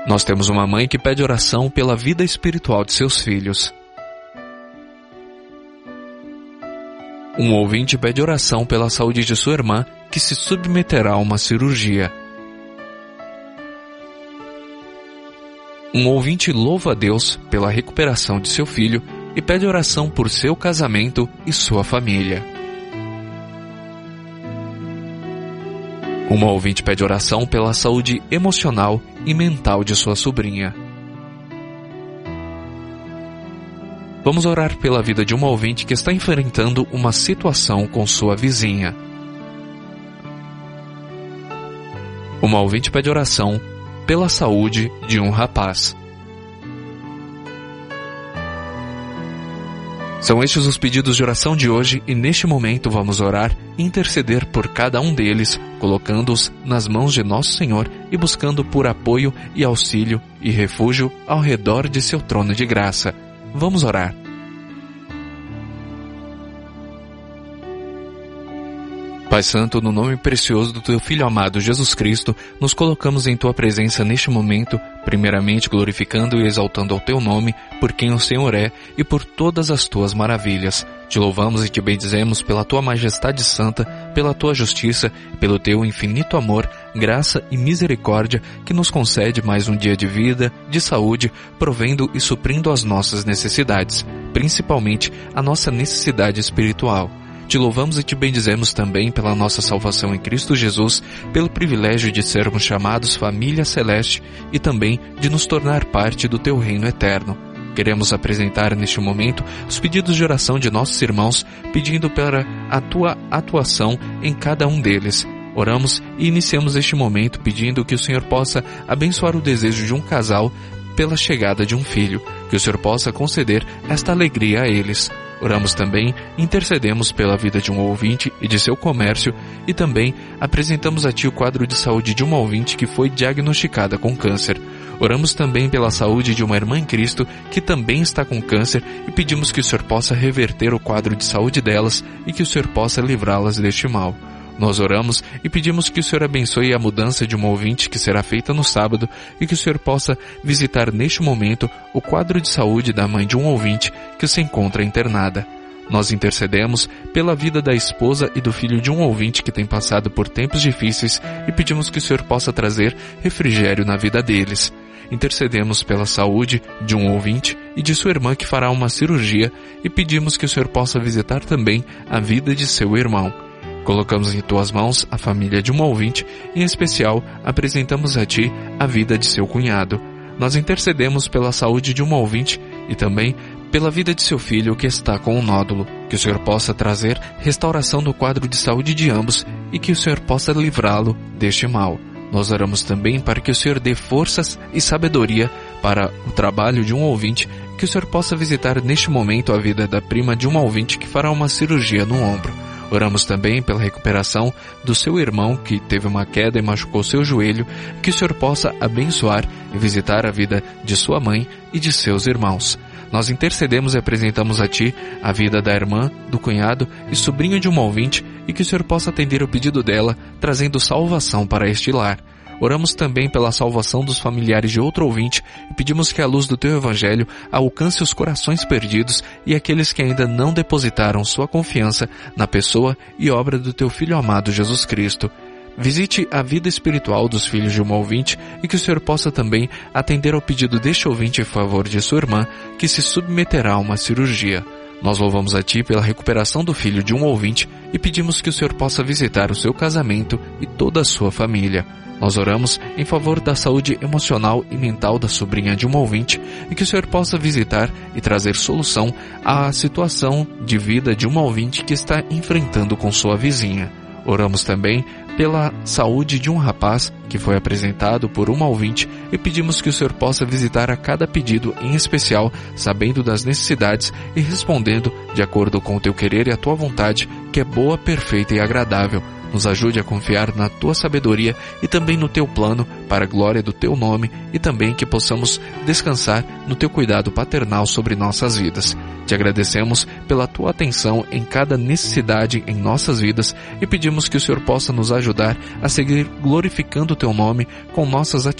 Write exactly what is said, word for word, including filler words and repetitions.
Nós temos uma mãe que pede oração pela vida espiritual de seus filhos. Um ouvinte pede oração pela saúde de sua irmã, que se submeterá a uma cirurgia. Um ouvinte louva a Deus pela recuperação de seu filho e pede oração por seu casamento e sua família. Uma ouvinte pede oração pela saúde emocional e mental de sua sobrinha. Vamos orar pela vida de uma ouvinte que está enfrentando uma situação com sua vizinha. Uma ouvinte pede oração pela saúde de um rapaz. São estes os pedidos de oração de hoje e neste momento vamos orar e interceder por cada um deles, colocando-os nas mãos de nosso Senhor e buscando por apoio e auxílio e refúgio ao redor de seu trono de graça. Vamos orar. Pai Santo, no nome precioso do Teu Filho amado Jesus Cristo, nos colocamos em Tua presença neste momento, primeiramente glorificando e exaltando ao Teu nome, por quem o Senhor é e por todas as Tuas maravilhas. Te louvamos e Te bendizemos pela Tua majestade santa, pela Tua justiça, pelo Teu infinito amor, graça e misericórdia que nos concede mais um dia de vida, de saúde, provendo e suprindo as nossas necessidades, principalmente a nossa necessidade espiritual. Te louvamos e Te bendizemos também pela nossa salvação em Cristo Jesus, pelo privilégio de sermos chamados família celeste e também de nos tornar parte do Teu reino eterno. Queremos apresentar neste momento os pedidos de oração de nossos irmãos, pedindo para a Tua atuação em cada um deles. Oramos e iniciamos este momento pedindo que o Senhor possa abençoar o desejo de um casal pela chegada de um filho, que o Senhor possa conceder esta alegria a eles. Oramos também, intercedemos pela vida de um ouvinte e de seu comércio e também apresentamos a Ti o quadro de saúde de uma ouvinte que foi diagnosticada com câncer. Oramos também pela saúde de uma irmã em Cristo que também está com câncer e pedimos que o Senhor possa reverter o quadro de saúde delas e que o Senhor possa livrá-las deste mal. Nós oramos e pedimos que o Senhor abençoe a mudança de uma ouvinte que será feita no sábado e que o Senhor possa visitar neste momento o quadro de saúde da mãe de um ouvinte que se encontra internada. Nós intercedemos pela vida da esposa e do filho de um ouvinte que tem passado por tempos difíceis e pedimos que o Senhor possa trazer refrigério na vida deles. Intercedemos pela saúde de um ouvinte e de sua irmã que fará uma cirurgia e pedimos que o Senhor possa visitar também a vida de seu irmão. Colocamos em Tuas mãos a família de um ouvinte e, em especial, apresentamos a Ti a vida de seu cunhado. Nós intercedemos pela saúde de um ouvinte e também pela vida de seu filho que está com um nódulo. Que o Senhor possa trazer restauração no quadro de saúde de ambos e que o Senhor possa livrá-lo deste mal. Nós oramos também para que o Senhor dê forças e sabedoria para o trabalho de um ouvinte, que o Senhor possa visitar neste momento a vida da prima de um ouvinte que fará uma cirurgia no ombro. Oramos também pela recuperação do seu irmão que teve uma queda e machucou seu joelho, que o Senhor possa abençoar e visitar a vida de sua mãe e de seus irmãos. Nós intercedemos e apresentamos a Ti a vida da irmã, do cunhado e sobrinho de uma ouvinte e que o Senhor possa atender o pedido dela, trazendo salvação para este lar. Oramos também pela salvação dos familiares de outro ouvinte e pedimos que a luz do Teu Evangelho alcance os corações perdidos e aqueles que ainda não depositaram sua confiança na pessoa e obra do Teu Filho amado Jesus Cristo. Visite a vida espiritual dos filhos de uma ouvinte e que o Senhor possa também atender ao pedido deste ouvinte em favor de sua irmã, que se submeterá a uma cirurgia. Nós louvamos a Ti pela recuperação do filho de um ouvinte e pedimos que o Senhor possa visitar o seu casamento e toda a sua família. Nós oramos em favor da saúde emocional e mental da sobrinha de um ouvinte e que o Senhor possa visitar e trazer solução à situação de vida de uma ouvinte que está enfrentando com sua vizinha. Oramos também pela saúde de um rapaz que foi apresentado por uma ouvinte e pedimos que o Senhor possa visitar a cada pedido em especial, sabendo das necessidades e respondendo de acordo com o Teu querer e a Tua vontade, que é boa, perfeita e agradável. Nos ajude a confiar na Tua sabedoria e também no Teu plano para a glória do Teu nome e também que possamos descansar no Teu cuidado paternal sobre nossas vidas. Te agradecemos pela Tua atenção em cada necessidade em nossas vidas e pedimos que o Senhor possa nos ajudar a seguir glorificando o Teu nome com nossas atitudes